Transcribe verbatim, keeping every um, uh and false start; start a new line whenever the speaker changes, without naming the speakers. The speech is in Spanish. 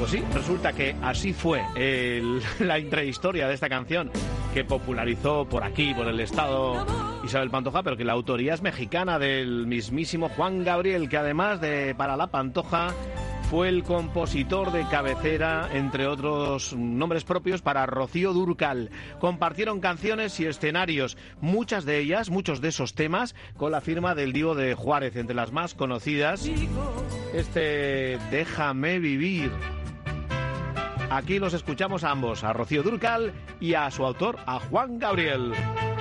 Pues sí, resulta que así fue el, la intrahistoria de esta canción que popularizó por aquí, por el estado Isabel Pantoja, pero que la autoría es mexicana del mismísimo Juan Gabriel, que además de para la Pantoja fue el compositor de cabecera, entre otros nombres propios, para Rocío Dúrcal. Compartieron canciones y escenarios, muchas de ellas, muchos de esos temas, con la firma del Divo de Juárez, entre las más conocidas, este Déjame Vivir. Aquí los escuchamos a ambos, a Rocío Dúrcal y a su autor, a Juan Gabriel.